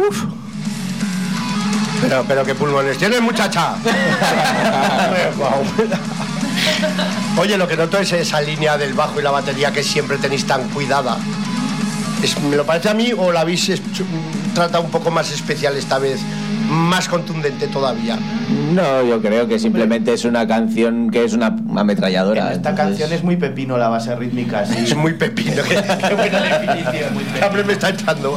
Uf. Pero qué pulmones tienes, muchacha. Oye, lo que noto es esa línea del bajo y la batería que siempre tenéis tan cuidada. ¿Me lo parece a mí o la habéis tratado un poco más especial esta vez? Más contundente todavía. No, yo creo que simplemente es una canción que es una ametralladora. Esta canción es muy pepino, la base rítmica, sí. Es muy pepino. Qué buena definición. Siempre me está echando.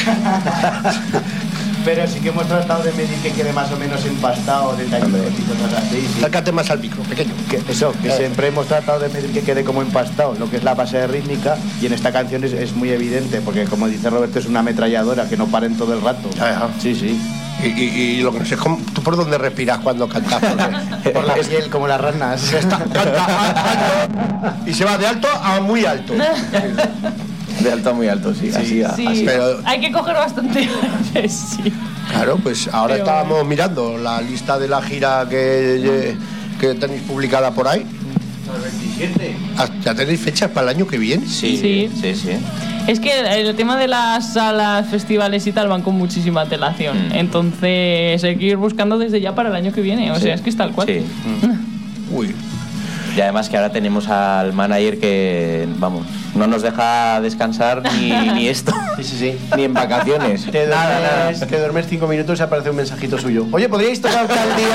Pero sí que hemos tratado de medir que quede más o menos empastado, detallitos y cosas así. Sí. Sácate más al micro, pequeño. Siempre hemos tratado de medir que quede como empastado, lo que es la base rítmica, y en esta canción es muy evidente, porque como dice Roberto, es una ametralladora que no para en todo el rato. Ajá. Sí, sí. Y lo que no sé, ¿tú por dónde respiras cuando cantas? Por la piel, como las ranas. Canta alto y se va de alto a muy alto. De alto a muy alto, sí. Sí. Así. Pero hay que coger bastante. Sí. Claro, pues ahora estábamos mirando la lista de la gira que tenéis publicada por ahí. El 27. ¿Ya tenéis fechas para el año que viene? Sí. Es que el tema de las salas, festivales y tal van con muchísima antelación. Entonces hay que ir buscando desde ya para el año que viene. O sea, es que es tal cual. Sí. Uy. Y además que ahora tenemos al manager que, vamos, no nos deja descansar ni esto. Sí. Ni en vacaciones. Te duermes 5 minutos y aparece un mensajito suyo. Oye, ¿podríais tocar tal día?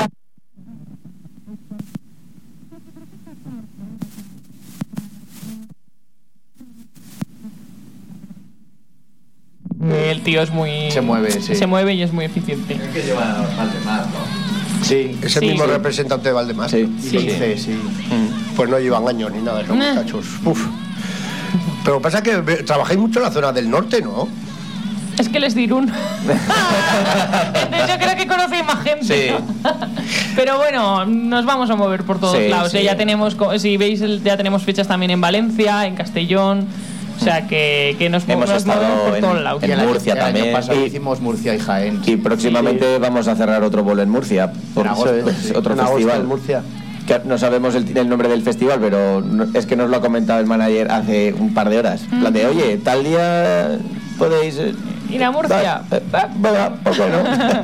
El tío es muy... Se mueve, sí. Se mueve y es muy eficiente. Es que lleva Valdemar, ¿no? Sí. Es el mismo representante de Valdemar. Sí. Pues no llevan años ni nada, esos muchachos. Uf. Pero lo que pasa es que trabajáis mucho en la zona del norte, ¿no? Es que les diré un... Entonces yo creo que conocéis más gente. Sí. Pero bueno, nos vamos a mover por todos lados. Sí. Ya tenemos, si veis, ya tenemos fechas también en Valencia, en Castellón. O sea que nos hemos movemos estado por todos lados. en Murcia también. El año pasado hicimos Murcia y Jaén. Y próximamente vamos a cerrar otro bolo en Murcia. En agosto, Otro en agosto festival. en Murcia. Que no sabemos el nombre del festival, pero es que nos lo ha comentado el manager hace un par de horas. En plan de, oye, tal día podéis... Ir a Murcia. Venga, ¿por qué no?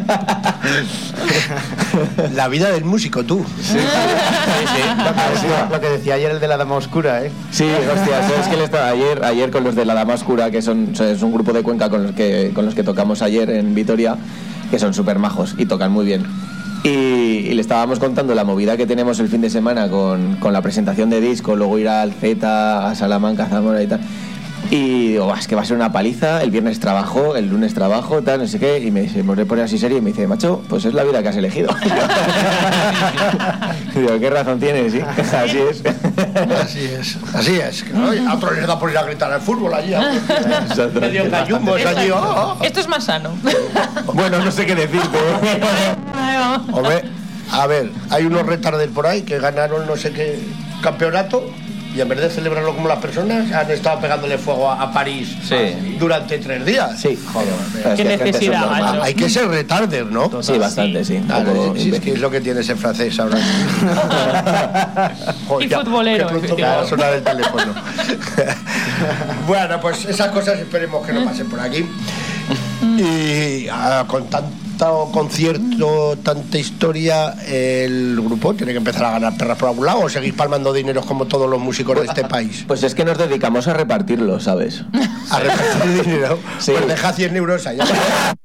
La vida del músico, tú. Sí. Lo que decía ayer el de la Dama Oscura, ¿eh? Sí, hostia, sabes que él estaba ayer con los de la Dama Oscura, que es un grupo de Cuenca con los que tocamos ayer en Vitoria, que son súper majos y tocan muy bien. Y le estábamos contando la movida que tenemos el fin de semana con la presentación de disco, luego ir al Z, a Salamanca, a Zamora y tal. Y digo, es que va a ser una paliza, el viernes trabajo, el lunes trabajo, tal, no sé qué, y me pone así serio y me dice, macho, pues es la vida que has elegido. Y digo, ¿qué razón tienes? Sí, Así es. ¿No? A otros les da por ir a gritar al fútbol allí. Medio gallumbos allí. Esto es más sano. Bueno, no sé qué decirte. Hombre, a ver, hay unos retardes por ahí que ganaron no sé qué campeonato y en vez de celebrarlo como las personas han estado pegándole fuego a París durante 3 días. Sí, joder. Qué necesidad, macho. Hay que ser retarder, ¿no? Sí, bastante, sí. Claro, sí, es que es lo que tiene ese francés ahora. Y futbolero, que pronto me va a sonar el teléfono. Bueno, pues esas cosas esperemos que no pasen por aquí. Y con tanto concierto, tanta historia, el grupo tiene que empezar a ganar perras por algún lado o seguir palmando dineros como todos los músicos de este país. Pues es que nos dedicamos a repartirlo, ¿sabes? A repartir dinero. Sí. Pues deja 100 euros allá.